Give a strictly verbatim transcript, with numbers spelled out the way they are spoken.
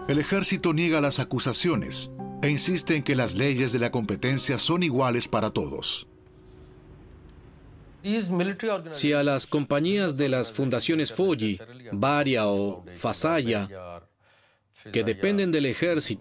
El ejército niega las acusaciones e insiste en que las leyes de la competencia son iguales para todos. Si a las compañías de las fundaciones Fauji, Varia o Fasaya, que dependen del ejército,